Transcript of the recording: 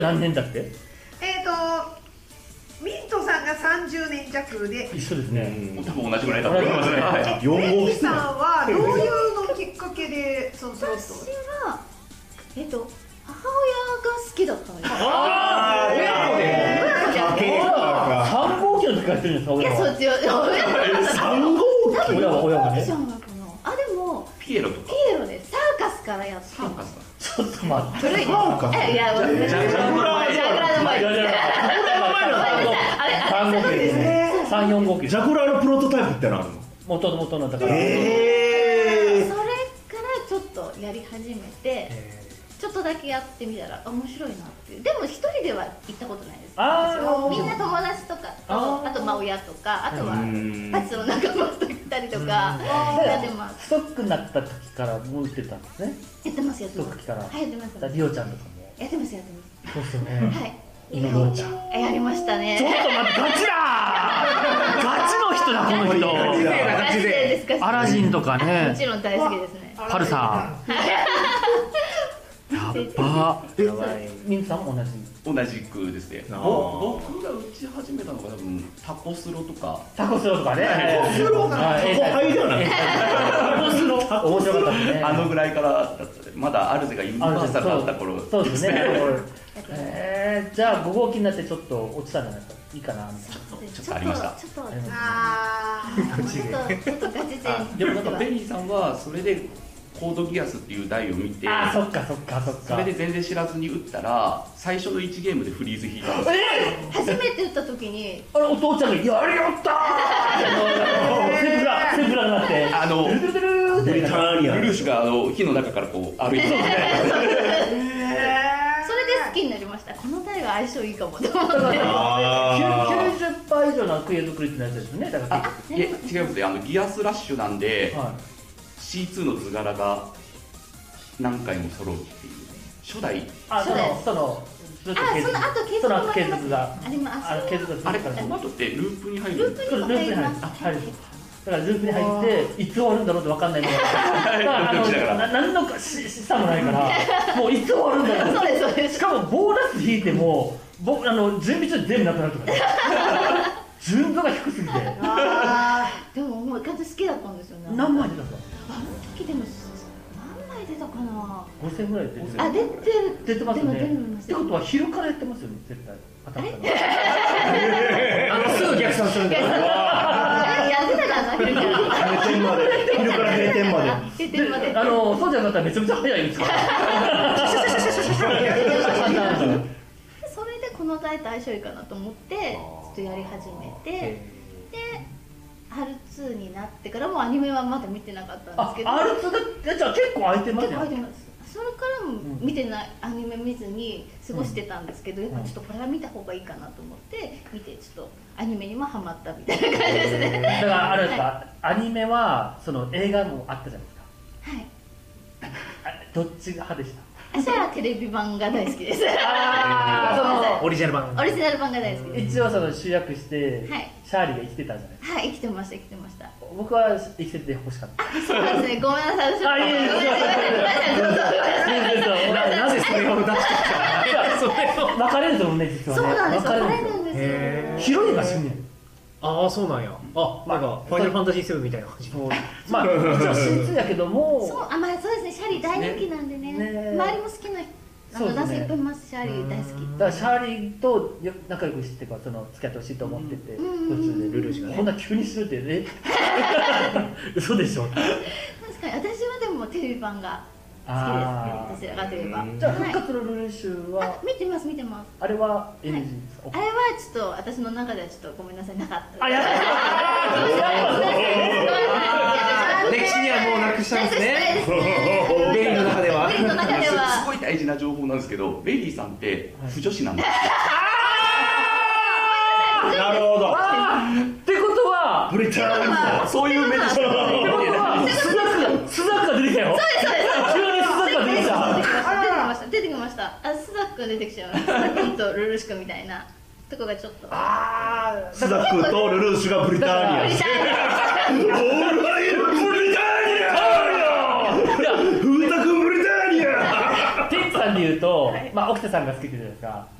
何年だって？ ミントさんが30年弱で一緒ですね。 多分同じぐらいだと思いますね。 レイさんはどういうのきっかけでその私は母親が好きだったのよ。 ああ、親子で。3号機の時からしてるんですか？ いや、そっちよ。 3号機。親はね。 じゃないかな。あ、でもピエロとか。 ピエロでサーカスからやって。 サーカスだ。 ちょっと待って。 古い。いや、ジャグラの前。 3号機ですね。3、4号機。 ジャグラーのプロトタイプってのあるの？ 元のだから。 それからちょっとやり始めて。ちょっとだけやってみたら面白いなっていう。でも一人では行ったことないです。みんな友達とかと、あとまあ親とか、あとはバチの仲間と行ったりとかやってます。 ストックになった時からもう打ってたんですね。 やってます。 ストック期から。 はい、やってます。 リオちゃんとかもやってます。 そうですよね。 はい。 今のちゃんやりましたね。 ちょっと待って、ガチだー。ガチの人だこの人。 ガチでアラジンとかね。 もちろん大好きですね。 パルサー。やばミンさんも同じくですね。僕が打ち始めたのが多分タコスロとかね。 タコスロハイではない。タコスロ面白かったですね。 あのぐらいからだったで、まだアルゼがユニバーサルだった頃ですね。 そうですね。じゃあ5号機になってちょっと落ちたんじゃないですか。いいかな。 ちょっとありました。 ちょっとガチ勢。 でもなんかベリーさんはそれでコードギアスっていう台を見て、 そっかそれで全然知らずに打ったら最初の1ゲームでフリーズ引いたんです。 初めて打った時にお父ちゃんが「やりよったー!」セブラになってルルーシュが火の中からこう歩いてたので、 それで好きになりました。この台は相性いいかもと思って。 90%以上のクエ作りってなやつですね。だから違いますね。ギアスラッシュなんで、C2 の図柄が何回も揃うっていう初代。 その後継続があります。 あれこの後ってループに入る。 ループに入ります。 だからループに入っていつ終わるんだろうって分かんないのが何の示唆もないからもういつ終わるんだろう。 そうです。 しかもボーナス引いても準備中全部なくなるとか順度が低すぎて。 でももう完全好きだったんですよね。 何枚出たんですか？ あの時でも何枚出たかな。 5000ぐらい出てますよね。ってことは昼からやってますよね絶対。 すぐ逆算するんだよ。 やってたかな。昼から閉店まで。 そうじゃなかったらめちゃめちゃ早いんですから。 それでこの台と相性いいかなと思ってちょっとやり始めて、で R2 になってからもアニメはまだ見てなかったんですけど。 R2 がじゃあ結構空いてますね。 それからも見てない、アニメ見ずに過ごしてたんですけど、やっぱちょっとこれは見た方がいいかなと思って見て、ちょっとアニメにもハマったみたいな感じですね。 だからあれですか、アニメはその映画もあったじゃないですか。はい。どっち派でした？ 私はテレビ版が大好きです。 オリジナル版。 オリジナル版が大好きです。 一応その集約してシャーリーが生きてたじゃないですか。 はい、生きてました。 僕は生きてて欲しかった。 そうですね。ごめんなさい。 なぜそれを出してきたの？ 分かれると思うね実はね。 そうなんです。分かれるんですよ。 ヒロインが死ぬねん。 ああそうなんや。なんかファイナルファンタジー7みたいな感じ。 まあ一応真実やけども。 そう、まあそうですね。シャーリー大人気なんでね。周りも好きな男性いっぱいいます。シャーリー大好き。 だからシャーリーと仲良くして付き合ってほしいと思ってて、途中でルルーシュがね。こんな急にするって嘘でしょ。 確かに私はでもテレビ版が好きですね。どちらかといえば。 じゃあ復活のルルーシュは見てます。 あれは NG ですか？ あれはちょっと私の中ではちょっとごめんなさいなかった。 歴史にはもうなくしたんですね。ベリーの中では。 すごい大事な情報なんですけど、ベリーさんって不女子なんですよ。 なるほど。 ってことはブリターンそういう目でした。ってことはスザックが出てきたよ。急にスザックが出てきた。 出てきました。スザックが出てきちゃいました。さっきとルルシカみたいなとこがちょっと。 スザックとルルーシュがブリターニア。風太くんブリターニア。 ってさんで言うと、まあ沖田さんが好きって言うじゃないですか。